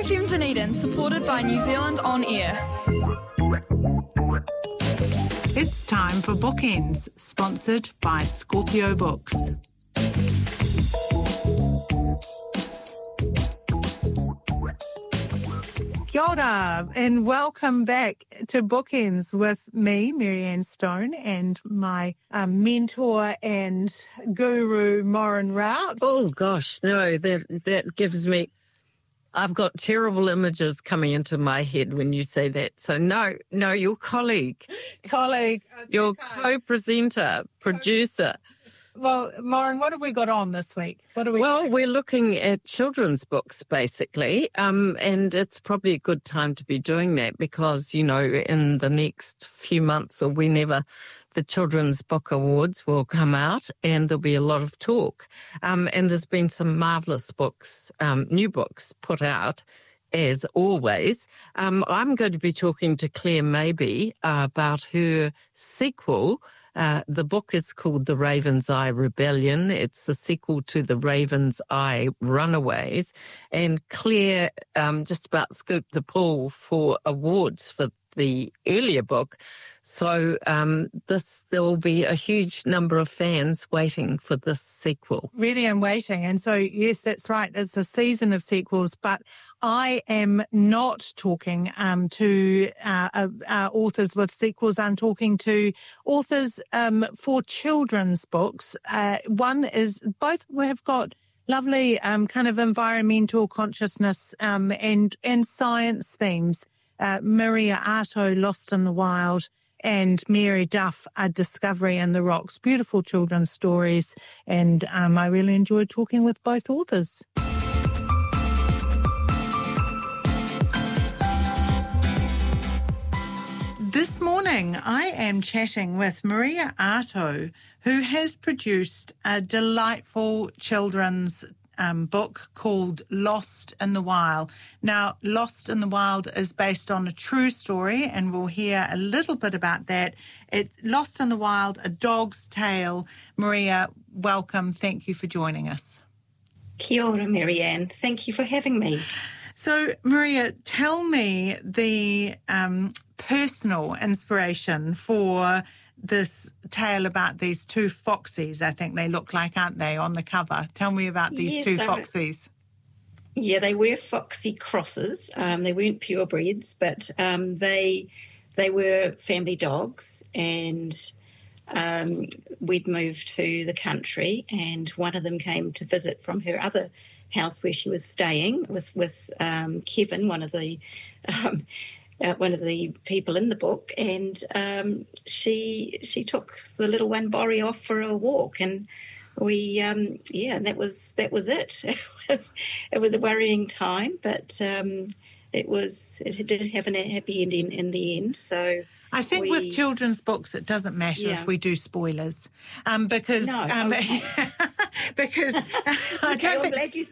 FM Dunedin, supported by New Zealand On Air. It's time for Bookends, sponsored by Scorpio Books. Kia ora, and welcome back to Bookends with me, Marianne Stone, and my mentor and guru, Maureen Rout. Oh, gosh, no, that gives me... I've got terrible images coming into my head when you say that. So, no, your colleague. Your co-presenter, producer. Well, Maureen, what have we got on this week? We're looking at children's books, basically, and it's probably a good time to be doing that because, you know, in the next few months or whenever the Children's Book Awards will come out and there'll be a lot of talk. And there's been some marvellous books, new books put out, as always. I'm going to be talking to Claire Mabey about her sequel. The book is called The Raven's Eye Rebellion. It's the sequel to The Raven's Eye Runaways. And Claire just about scooped the pool for awards for the earlier book. So there will be a huge number of fans waiting for this sequel. Really, I'm waiting. And so, yes, that's right. It's a season of sequels, but I am not talking to authors with sequels. I'm talking to authors for children's books. One is, both have got lovely kind of environmental consciousness and science themes. Maria Arto, Lost in the Wild, and Mary Duff, A Discovery in the Rocks. Beautiful children's stories, and I really enjoyed talking with both authors. This morning, I am chatting with Maria Arto, who has produced a delightful children's book called Lost in the Wild. Now, Lost in the Wild is based on a true story, and we'll hear a little bit about that. It's Lost in the Wild, A Dog's Tale. Maria, welcome. Thank you for joining us. Kia ora, Marianne. Thank you for having me. So, Maria, tell me the personal inspiration for this tale about these two foxies, I think they look like, aren't they, on the cover? Tell me about these two foxies. Yeah, they were foxy crosses. They weren't purebreds, but they were family dogs, and we'd moved to the country, and one of them came to visit from her other house where she was staying with Kevin, one of the people in the book, and she took the little one Borry off for a walk, and we and that was it. It was a worrying time, but it did have a happy ending in the end. So I think with children's books, it doesn't matter if we do spoilers, because no, because okay, I'm glad you